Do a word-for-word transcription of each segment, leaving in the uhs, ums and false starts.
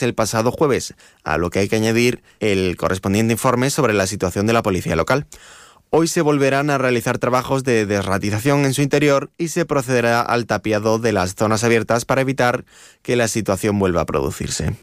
el pasado jueves, a lo que hay que añadir el correspondiente informe sobre la situación de la policía local. Hoy se volverán a realizar trabajos de desratización en su interior y se procederá al tapiado de las zonas abiertas para evitar que la situación vuelva a producirse.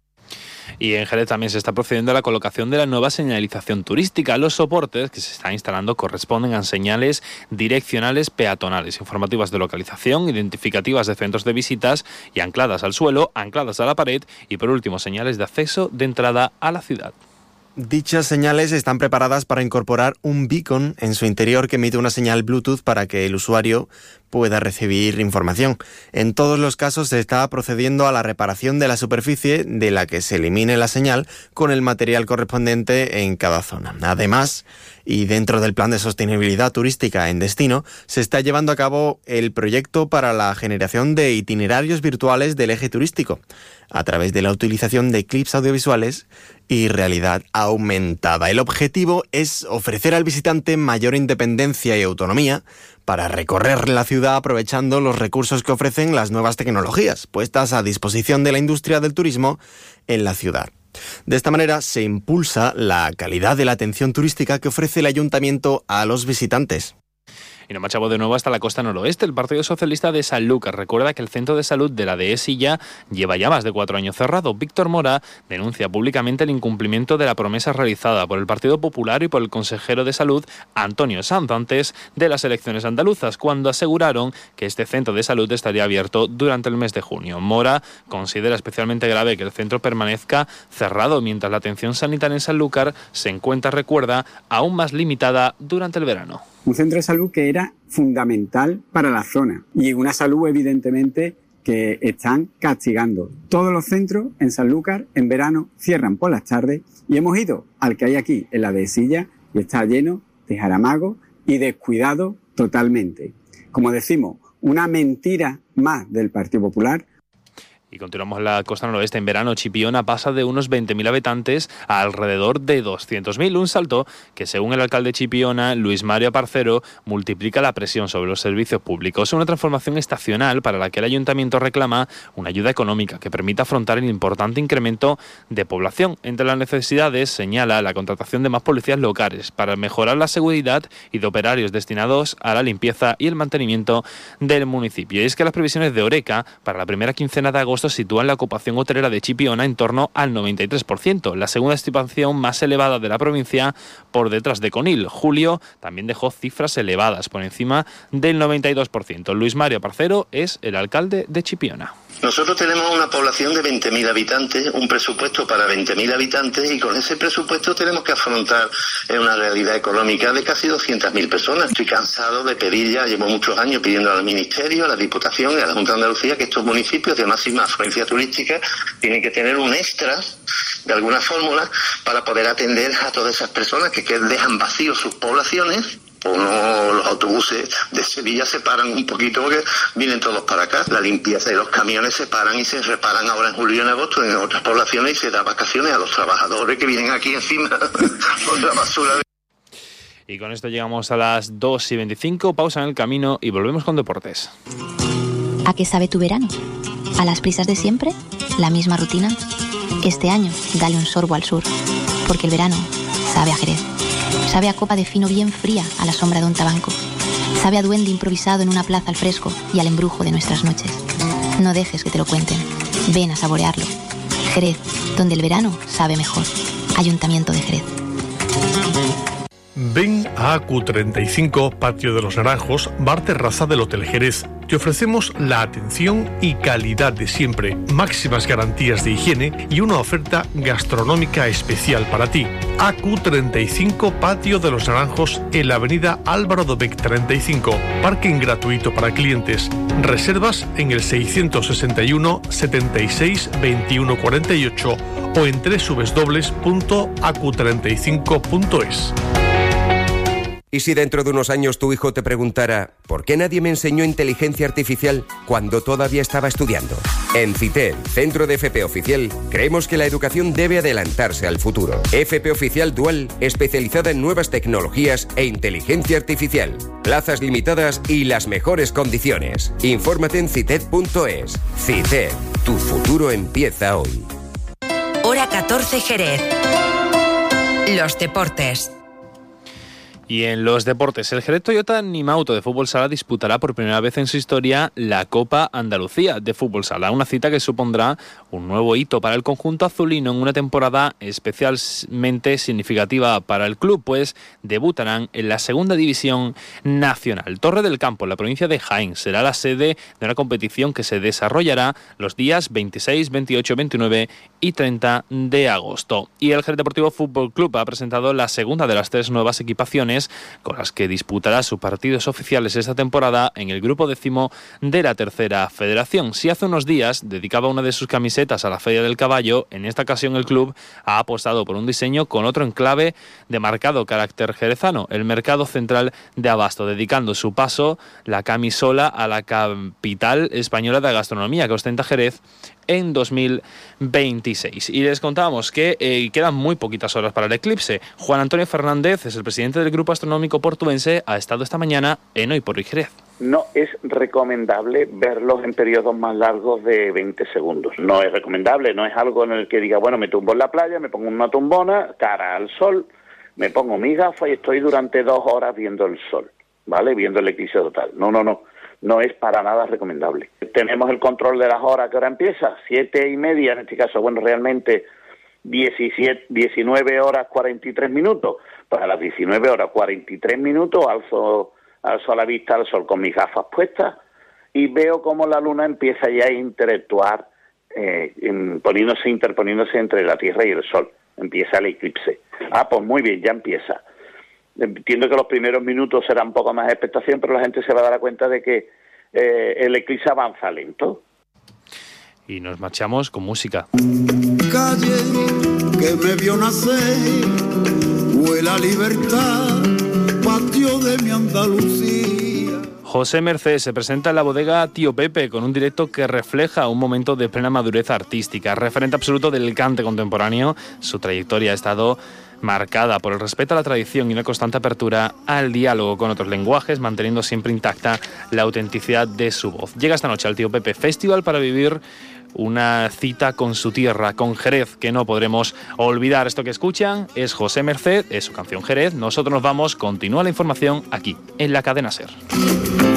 Y en Jerez también se está procediendo a la colocación de la nueva señalización turística. Los soportes que se están instalando corresponden a señales direccionales peatonales, informativas de localización, identificativas de centros de visitas y ancladas al suelo, ancladas a la pared y, por último, señales de acceso de entrada a la ciudad. Dichas señales están preparadas para incorporar un beacon en su interior que emite una señal Bluetooth para que el usuario pueda recibir información. En todos los casos se está procediendo a la reparación de la superficie de la que se elimine la señal con el material correspondiente en cada zona. Además, y dentro del plan de sostenibilidad turística en destino, se está llevando a cabo el proyecto para la generación de itinerarios virtuales del eje turístico, a través de la utilización de clips audiovisuales y realidad aumentada. El objetivo es ofrecer al visitante mayor independencia y autonomía para recorrer la ciudad aprovechando los recursos que ofrecen las nuevas tecnologías puestas a disposición de la industria del turismo en la ciudad. De esta manera se impulsa la calidad de la atención turística que ofrece el ayuntamiento a los visitantes. Y nos marchamos de nuevo hasta la costa noroeste. El Partido Socialista de Sanlúcar recuerda que el centro de salud de la dehesilla lleva ya más de cuatro años cerrado. Víctor Mora denuncia públicamente el incumplimiento de la promesa realizada por el Partido Popular y por el consejero de Salud, Antonio Sanz, antes de las elecciones andaluzas, cuando aseguraron que este centro de salud estaría abierto durante el mes de junio. Mora considera especialmente grave que el centro permanezca cerrado mientras la atención sanitaria en Sanlúcar se encuentra, recuerda, aún más limitada durante el verano. Un centro de salud que era fundamental para la zona y una salud evidentemente que están castigando. Todos los centros en Sanlúcar en verano cierran por las tardes y hemos ido al que hay aquí en la dehesilla y está lleno de jaramagos y descuidado totalmente. Como decimos, una mentira más del Partido Popular. Y continuamos en la costa noroeste. En verano, Chipiona pasa de unos veinte mil habitantes a alrededor de doscientos mil. Un salto que, según el alcalde de Chipiona, Luis Mario Parcero, multiplica la presión sobre los servicios públicos. Una transformación estacional para la que el ayuntamiento reclama una ayuda económica que permita afrontar el importante incremento de población. Entre las necesidades, señala la contratación de más policías locales para mejorar la seguridad y de operarios destinados a la limpieza y el mantenimiento del municipio. Y es que las previsiones de Oreca para la primera quincena de agosto sitúan la ocupación hotelera de Chipiona en torno al noventa y tres por ciento, la segunda estimación más elevada de la provincia por detrás de Conil. Julio también dejó cifras elevadas por encima del noventa y dos por ciento. Luis Mario Parcero es el alcalde de Chipiona. Nosotros tenemos una población de veinte mil habitantes, un presupuesto para veinte mil habitantes y con ese presupuesto tenemos que afrontar una realidad económica de casi doscientas mil personas. Estoy cansado de pedir ya, llevo muchos años pidiendo al Ministerio, a la Diputación y a la Junta de Andalucía que estos municipios de máxima afluencia turística tienen que tener un extra de alguna fórmula para poder atender a todas esas personas que, que dejan vacíos sus poblaciones. O no, los autobuses de Sevilla se paran un poquito porque vienen todos para acá. La limpieza y los camiones se paran y se reparan ahora en julio y en agosto en otras poblaciones y se da vacaciones a los trabajadores que vienen aquí encima con la basura. Y con esto llegamos a las dos y veinticinco, pausa en el camino y volvemos con deportes. ¿A qué sabe tu verano? ¿A las prisas de siempre? ¿La misma rutina? Este año dale un sorbo al sur, porque el verano sabe a Jerez. Sabe a copa de fino bien fría a la sombra de un tabanco. Sabe a duende improvisado en una plaza al fresco y al embrujo de nuestras noches. No dejes que te lo cuenten. Ven a saborearlo. Jerez, donde el verano sabe mejor. Ayuntamiento de Jerez. Ven a A Q treinta y cinco, Patio de los Naranjos, bar terraza del Hotel Jerez. Te ofrecemos la atención y calidad de siempre, máximas garantías de higiene y una oferta gastronómica especial para ti. A Q treinta y cinco, Patio de los Naranjos, en la avenida Álvaro Dobech treinta y cinco. Parking gratuito para clientes. Reservas en el seiscientos sesenta y uno, setenta y seis, veintiuno cuarenta y ocho o en doble u doble u doble u punto a q treinta y cinco punto es. ¿Y si dentro de unos años tu hijo te preguntara ¿por qué nadie me enseñó inteligencia artificial cuando todavía estaba estudiando? En CITED, Centro de F P Oficial, creemos que la educación debe adelantarse al futuro. F P Oficial Dual, especializada en nuevas tecnologías e inteligencia artificial. Plazas limitadas y las mejores condiciones. Infórmate en cited punto es. CITED, tu futuro empieza hoy. hora catorce Jerez. Los deportes. Y en los deportes, el Jerez Toyota Nimauto de fútbol sala disputará por primera vez en su historia la Copa Andalucía de fútbol sala, una cita que supondrá un nuevo hito para el conjunto azulino en una temporada especialmente significativa para el club, pues debutarán en la segunda división nacional. Torre del Campo, en la provincia de Jaén, será la sede de una competición que se desarrollará los días veintiséis, veintiocho, veintinueve y treinta de agosto. Y el Jerez Deportivo Fútbol Club ha presentado la segunda de las tres nuevas equipaciones con las que disputará sus partidos oficiales esta temporada en el grupo décimo de la tercera federación. Si hace unos días dedicaba una de sus camisetas a la Feria del Caballo, en esta ocasión el club ha apostado por un diseño con otro enclave de marcado carácter jerezano, el Mercado Central de Abasto, dedicando su paso, la camisola, a la capital española de gastronomía que ostenta Jerez en dos mil veintiséis. Y les contábamos que eh, quedan muy poquitas horas para el eclipse. Juan Antonio Fernández es el presidente del Grupo Astronómico Portuense, ha estado esta mañana en Hoy por Hoy Jerez. No es recomendable verlos en periodos más largos de veinte segundos. No es recomendable, no es algo en el que diga, bueno, me tumbo en la playa, me pongo una tumbona, cara al sol, me pongo mi gafa y estoy durante dos horas viendo el sol, ¿vale? Viendo el eclipse total. No, no, no. No es para nada recomendable. Tenemos el control de las horas, ¿qué hora empieza? Siete y media, en este caso, bueno, realmente diecisiete, diecinueve horas cuarenta y tres minutos. Para las diecinueve horas cuarenta y tres minutos alzo, alzo a la vista al sol con mis gafas puestas y veo cómo la luna empieza ya a interactuar, eh, en, poniéndose, interponiéndose entre la Tierra y el sol. Empieza el eclipse. Ah, pues muy bien, ya empieza. Entiendo que los primeros minutos será un poco más de expectación, pero la gente se va a dar cuenta de que eh, el eclipse avanza lento. Y nos marchamos con música. Calle que me vio nacer, fue la libertad, patio de mi Andalucía. José Merced se presenta en la bodega Tío Pepe con un directo que refleja un momento de plena madurez artística. Referente absoluto del cante contemporáneo, su trayectoria ha estado marcada por el respeto a la tradición y una constante apertura al diálogo con otros lenguajes, manteniendo siempre intacta la autenticidad de su voz. Llega esta noche al Tío Pepe Festival para vivir una cita con su tierra, con Jerez, que no podremos olvidar. Esto que escuchan es José Merced, es su canción Jerez. Nosotros nos vamos, continúa la información aquí, en la cadena SER.